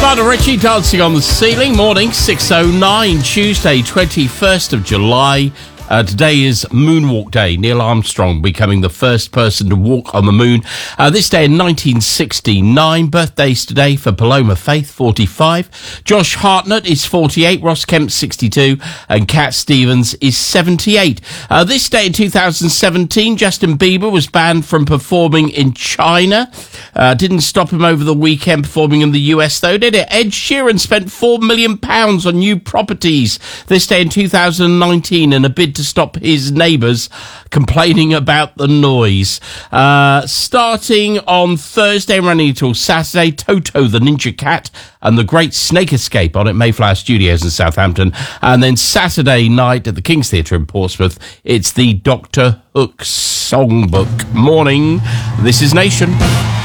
Lionel Richie, Dancing on the Ceiling. Morning, 6:09, Tuesday, 21st of July. Today is Moonwalk Day. Neil Armstrong becoming the first person to walk on the moon. This day in 1969. Birthdays today for Paloma Faith, 45. Josh Hartnett is 48. Ross Kemp, 62. And Cat Stevens is 78. This day in 2017, Justin Bieber was banned from performing in China. Didn't stop him over the weekend performing in the US, though, did it? Ed Sheeran spent £4 million on new properties this day in 2019 in a bid to stop his neighbours complaining about the noise. Starting on Thursday, running until Saturday, Toto the Ninja Cat and the Great Snake Escape on at Mayflower Studios in Southampton. And then Saturday night at the King's Theatre in Portsmouth, it's the Doctor Hook Songbook. Morning, this is Nation.